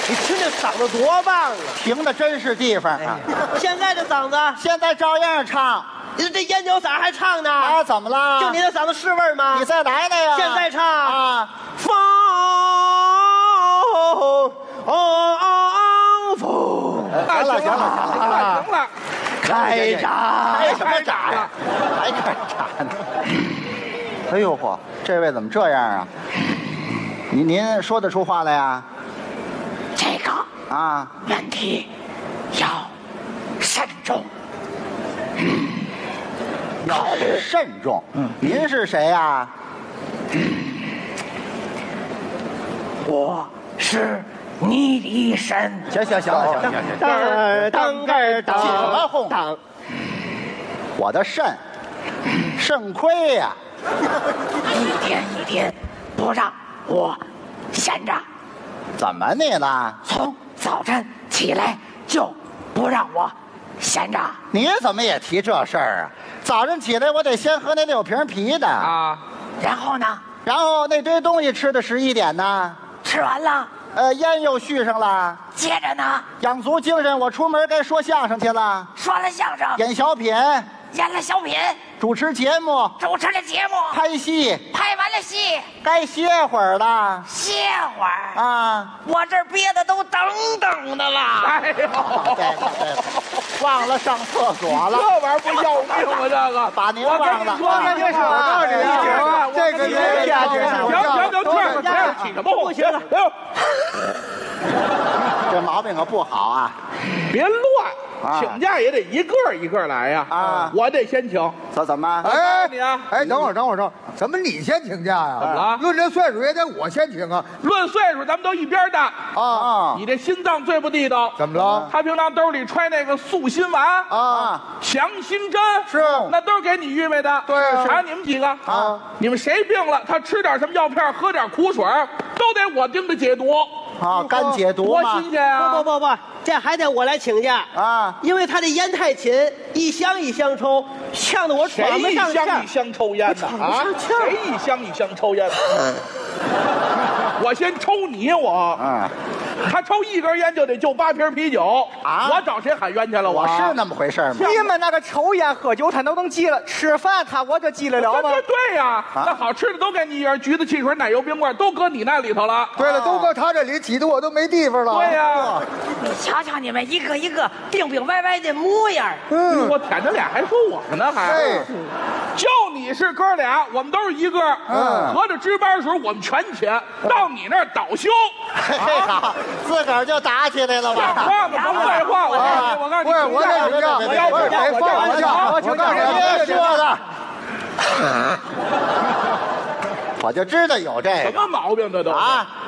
你听这嗓子多棒啊！ 停的真是地方啊！ 现在这嗓子， 现在照样唱。 你这烟酒嗓还唱呢？ 啊，怎么了？ 就你这嗓子是味儿吗？ 你再来那个。 现在唱啊， 风风。 行了，开闸，开什么闸呀？还开闸呢？哎呦嚯，这位怎么这样啊？您说得出话来呀？ 这个啊， 问题要慎重。 要慎重。您是谁呀？ 我是倪李神。 行了。 当个当起什么哄？我的肾亏呀！ 一天一天不让我闲着， 怎么你了？ 从早晨起来就不让我闲着。 你怎么也提这事儿啊？早上起来我得先喝那6瓶啤的啊， 然后呢？ 然后那堆东西吃到11点呢， 吃完了， 烟又续上了， 接着呢， 养足精神，我出门该说相声去了， 说了相声， 演小品， 演了小品， 主持节目， 主持了节目， 拍戏， 拍完了戏， 该歇会儿了歇会儿。 啊！ 我这憋的都等等的了。 哎呦， 忘了上厕所了， 这玩意儿不要命吗？这个把您忘了。 我跟你说， 这个人下去行，这起什么哄？ 不行了， 这毛病可不好啊！ 别乱，请假也得一个一个来呀！ 啊， 我得先请。 怎么？ 哎，你啊， 哎，等会儿，怎么你先请假呀？ 怎么了？ 论这岁数也得我先请啊！ 论岁数，咱们都一边大。 啊， 你这心脏最不地道。 怎么了？ 他平常兜里揣那个素心丸啊， 强心针是， 那都是给你预备的。 对啊， 还有你们几个啊， 你们谁病了，他吃点什么药片，喝点苦水，都得我盯着解毒。 啊，干解毒多吗？ 新鲜啊！ 不，这还得我来请假啊， 因为他这烟太勤，一箱一箱抽，呛得我谁喘不一上气儿箱一。箱抽烟呢？啊，谁一箱一箱抽烟呢？我先抽你，我。他抽1根烟就得就8瓶啤酒啊！ 我找谁喊冤去了？ 我是那么回事吗？ 你们那个抽烟喝酒他都能记了，吃饭我就记得了吗？ 对呀，那好吃的都给你一人，橘子汽水、奶油冰棍都搁你那里头了。 对了，都搁他这里，挤得我都没地方了。 对呀， 你瞧瞧你们一个一个病病歪歪的模样。 我舔着脸还说我呢，还就你是哥俩，我们都是一个。合着值班时候我们全请，到你那儿倒休。 嘿好，自个儿就打起来了吧？ 话不甭废话，我告诉你， 我得请假，我放我假，我告诉你， 别说了，我就知道有这个什么毛病这都啊！